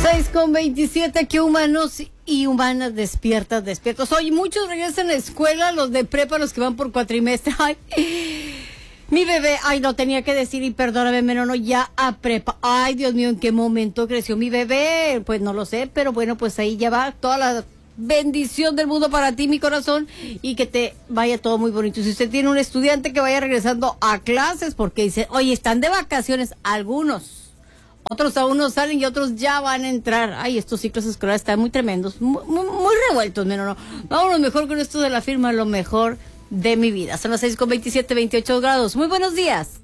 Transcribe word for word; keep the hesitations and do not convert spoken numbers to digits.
seis con veintisiete, que humanos y humanas despiertas, despiertos. Hoy muchos regresan a la escuela, los de prepa, los que van por cuatrimestre. Ay, mi bebé, ay, no tenía que decir, y perdóname, pero no, ya a prepa. Ay, Dios mío, ¿en qué momento creció mi bebé? Pues no lo sé, pero bueno, pues ahí ya va toda la bendición del mundo para ti, mi corazón, y que te vaya todo muy bonito. Si usted tiene un estudiante que vaya regresando a clases, porque dice, oye, están de vacaciones, algunos. Otros aún no salen y otros ya van a entrar. Ay, estos ciclos escolares están muy tremendos, muy, muy, muy revueltos. Pero no, vámonos mejor con esto de la firma, lo mejor de mi vida. Son las seis con veintisiete, veintiocho grados. Muy buenos días.